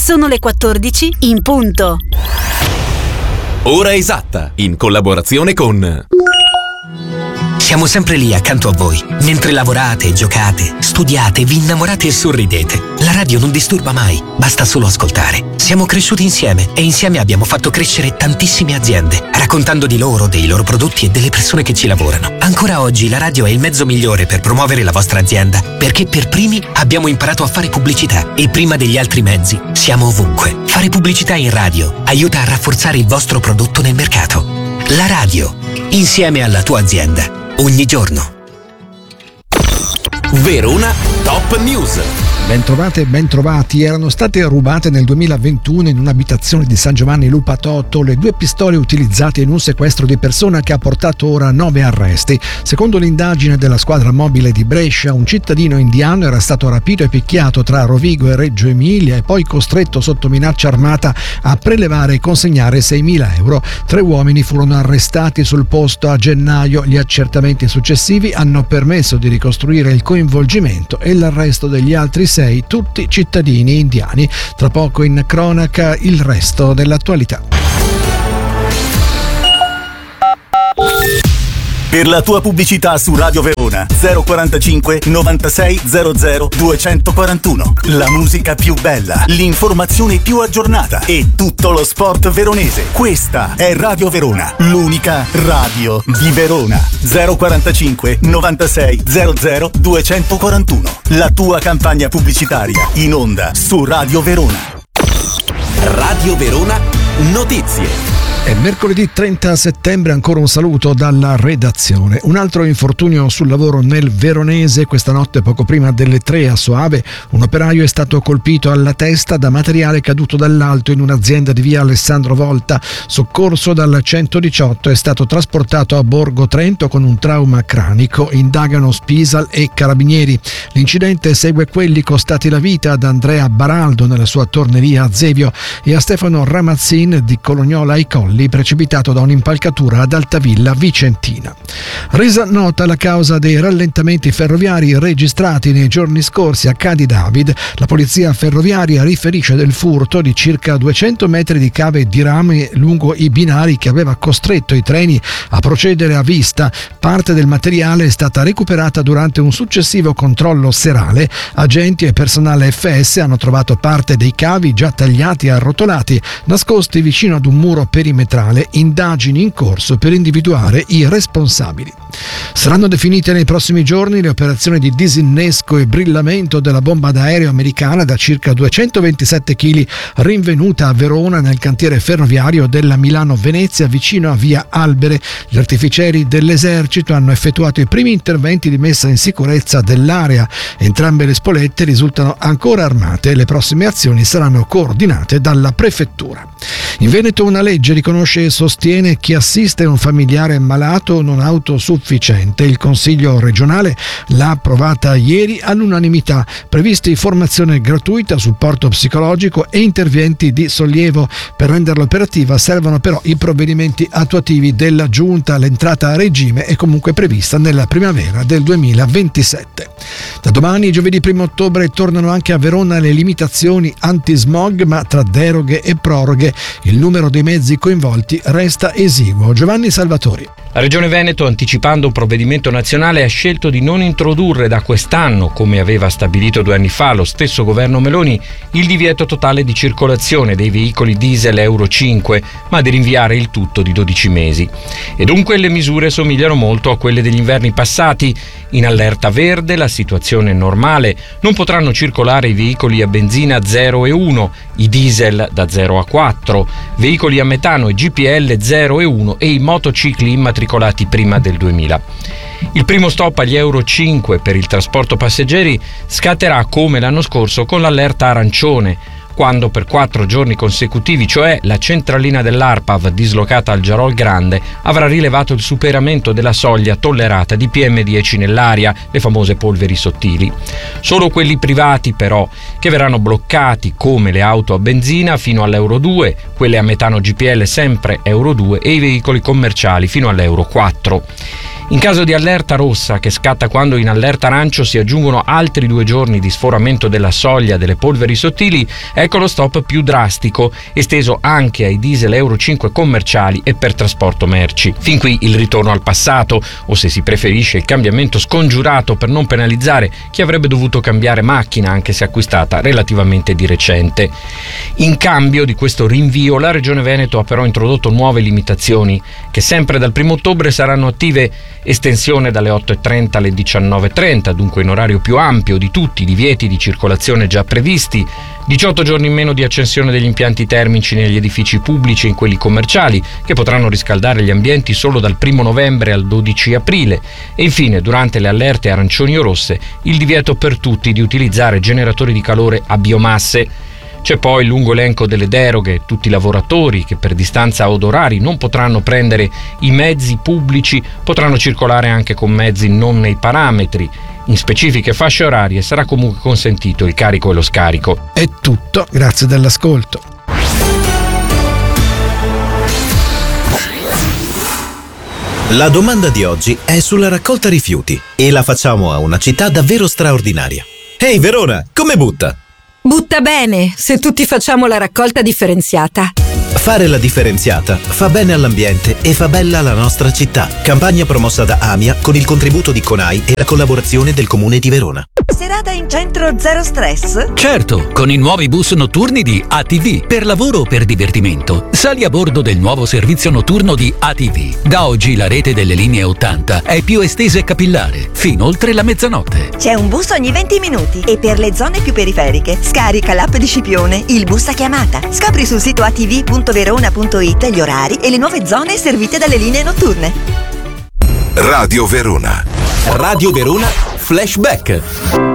Sono le 14 in punto. Ora esatta, in collaborazione con... Siamo sempre lì accanto a voi, mentre lavorate, giocate, studiate, vi innamorate e sorridete. La radio non disturba mai, basta solo ascoltare. Siamo cresciuti insieme e insieme abbiamo fatto crescere tantissime aziende, raccontando di loro, dei loro prodotti e delle persone che ci lavorano. Ancora oggi la radio è il mezzo migliore per promuovere la vostra azienda, perché per primi abbiamo imparato a fare pubblicità e prima degli altri mezzi siamo ovunque. Fare pubblicità in radio aiuta a rafforzare il vostro prodotto nel mercato. La radio, insieme alla tua azienda. Ogni giorno. Verona Top News. Bentrovate e bentrovati. Erano state rubate nel 2021 in un'abitazione di San Giovanni Lupatotto le 2 pistole utilizzate in un sequestro di persona che ha portato ora a 9 arresti. Secondo l'indagine della squadra mobile di Brescia, un cittadino indiano era stato rapito e picchiato tra Rovigo e Reggio Emilia e poi costretto sotto minaccia armata a prelevare e consegnare 6.000 euro. 3 uomini furono arrestati sul posto a gennaio. Gli accertamenti successivi hanno permesso di ricostruire il coinvolgimento e l'arresto degli altri 6, tutti cittadini indiani. Tra poco in cronaca il resto dell'attualità. Per la tua pubblicità su Radio Verona 045 96 00 241. La musica più bella, l'informazione più aggiornata e tutto lo sport veronese. Questa è Radio Verona, l'unica radio di Verona. 045 96 00 241. La tua campagna pubblicitaria in onda su Radio Verona. Radio Verona Notizie. È mercoledì 30 settembre, ancora un saluto dalla redazione. Un altro infortunio sul lavoro nel Veronese. Questa notte, poco prima delle 3 a Soave, un operaio è stato colpito alla testa da materiale caduto dall'alto in un'azienda di via Alessandro Volta. Soccorso dal 118, è stato trasportato a Borgo Trento con un trauma cranico. Indagano Spisal e Carabinieri. L'incidente segue quelli costati la vita ad Andrea Baraldo nella sua torneria a Zevio e a Stefano Ramazzin di Colognola ai Colli, precipitato da un'impalcatura ad Altavilla Vicentina. Resa nota la causa dei rallentamenti ferroviari registrati nei giorni scorsi a Cadi David, la polizia ferroviaria riferisce del furto di circa 200 metri di cave di rame lungo i binari che aveva costretto i treni a procedere a vista. Parte del materiale è stata recuperata durante un successivo controllo serale. Agenti e personale FS hanno trovato parte dei cavi già tagliati e arrotolati, nascosti vicino ad un muro perimetrale. Indagini in corso per individuare i responsabili. Saranno definite nei prossimi giorni le operazioni di disinnesco e brillamento della bomba d'aereo americana da circa 227 kg rinvenuta a Verona nel cantiere ferroviario della Milano-Venezia vicino a via Albere. Gli artificieri dell'esercito hanno effettuato i primi interventi di messa in sicurezza dell'area. Entrambe le spolette risultano ancora armate e le prossime azioni saranno coordinate dalla prefettura. In Veneto una legge riconosce e sostiene chi assiste un familiare malato non autosufficiente. Il Consiglio regionale l'ha approvata ieri all'unanimità. Previsti formazione gratuita, supporto psicologico e interventi di sollievo. Per renderla operativa servono però i provvedimenti attuativi della Giunta. L'entrata a regime è comunque prevista nella primavera del 2027. Da domani, giovedì 1 ottobre, tornano anche a Verona le limitazioni antismog, ma tra deroghe e proroghe il numero dei mezzi coinvolti resta esiguo. Giovanni Salvatori. La Regione Veneto, anticipando un provvedimento nazionale, ha scelto di non introdurre da quest'anno, come aveva stabilito 2 anni fa lo stesso governo Meloni, il divieto totale di circolazione dei veicoli diesel Euro 5, ma di rinviare il tutto di 12 mesi. E dunque le misure somigliano molto a quelle degli inverni passati. In allerta verde la situazione è normale, non potranno circolare i veicoli a benzina 0 e 1, i diesel da 0 a 4, veicoli a metano e GPL 0 e 1 e i motocicli immatricolati prima del 2000. Il primo stop agli Euro 5 per il trasporto passeggeri scatterà come l'anno scorso con l'allerta arancione, quando per 4 giorni consecutivi, cioè la centralina dell'ARPAV dislocata al Giarol Grande avrà rilevato il superamento della soglia tollerata di PM10 nell'aria, le famose polveri sottili. Solo quelli privati però, che verranno bloccati come le auto a benzina fino all'Euro 2, quelle a metano GPL sempre Euro 2 e i veicoli commerciali fino all'Euro 4. In caso di allerta rossa, che scatta quando in allerta arancio si aggiungono altri 2 giorni di sforamento della soglia delle polveri sottili, ecco lo stop più drastico, esteso anche ai diesel Euro 5 commerciali e per trasporto merci. Fin qui il ritorno al passato, o se si preferisce il cambiamento scongiurato per non penalizzare chi avrebbe dovuto cambiare macchina anche se acquistata relativamente di recente. In cambio di questo rinvio, la Regione Veneto ha però introdotto nuove limitazioni che sempre dal 1 ottobre saranno attive: estensione dalle 8:30 alle 19:30, dunque in orario più ampio di tutti i divieti di circolazione già previsti, 18 giorni in meno di accensione degli impianti termici negli edifici pubblici e in quelli commerciali, che potranno riscaldare gli ambienti solo dal 1 novembre al 12 aprile, e infine durante le allerte arancioni o rosse il divieto per tutti di utilizzare generatori di calore a biomasse. C'è poi il lungo elenco delle deroghe: tutti i lavoratori che per distanza od orari non potranno prendere i mezzi pubblici potranno circolare anche con mezzi non nei parametri. In specifiche fasce orarie sarà comunque consentito il carico e lo scarico. È tutto, grazie dell'ascolto. La domanda di oggi è sulla raccolta rifiuti e la facciamo a una città davvero straordinaria. Ehi Verona, come butta? Butta bene, se tutti facciamo la raccolta differenziata. Fare la differenziata fa bene all'ambiente e fa bella la nostra città. Campagna promossa da AMIA con il contributo di CONAI e la collaborazione del Comune di Verona. Serata in centro zero stress? Certo, con i nuovi bus notturni di ATV. Per lavoro o per divertimento, sali a bordo del nuovo servizio notturno di ATV. Da oggi la rete delle linee 80 è più estesa e capillare, fino oltre la mezzanotte. C'è un bus ogni 20 minuti e per le zone più periferiche scarica l'app di Scipione, il bus a chiamata. Scopri sul sito atv.verona.it gli orari e le nuove zone servite dalle linee notturne. Radio Verona. Radio Verona Flashback.